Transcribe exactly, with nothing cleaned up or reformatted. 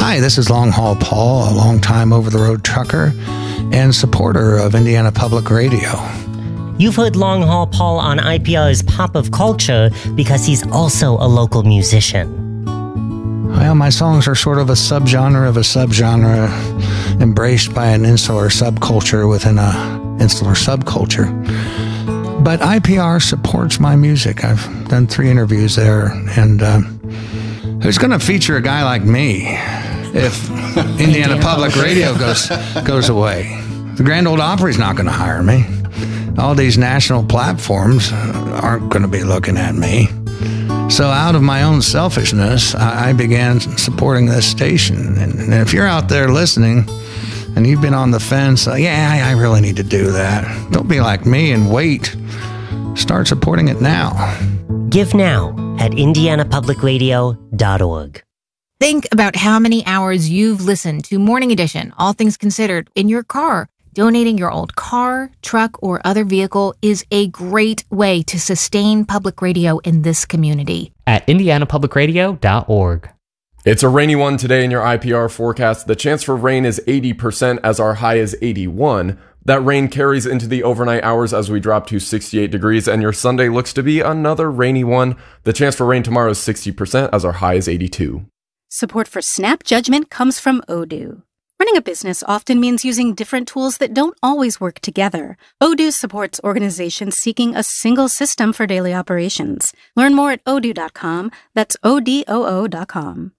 Hi, this is Long Haul Paul, a long-time over-the-road trucker and supporter of Indiana Public Radio. You've heard Long Haul Paul on I P R's Pop of Culture because he's also a local musician. Well, my songs are sort of a subgenre of a subgenre embraced by an insular subculture within a insular subculture. But I P R supports my music. I've done three interviews there, and uh, who's going to feature a guy like me if Indiana Public Radio goes goes away? The Grand Ole Opry's not going to hire me. All these national platforms aren't going to be looking at me. So out of my own selfishness, I, I began supporting this station. And, and if you're out there listening and you've been on the fence, uh, yeah, I, I really need to do that. Don't be like me and wait. Start supporting it now. Give now at indiana public radio dot org. Think about how many hours you've listened to Morning Edition, All Things Considered, in your car. Donating your old car, truck, or other vehicle is a great way to sustain public radio in this community. At indiana public radio dot org. It's a rainy one today in your I P R forecast. The chance for rain is eighty percent as our high is eighty-one. That rain carries into the overnight hours as we drop to sixty-eight degrees, and your Sunday looks to be another rainy one. The chance for rain tomorrow is sixty percent as our high is eighty-two. Support for Snap Judgment comes from Odoo. Running a business often means using different tools that don't always work together. Odoo supports organizations seeking a single system for daily operations. Learn more at odoo dot com. That's O D O O dot com.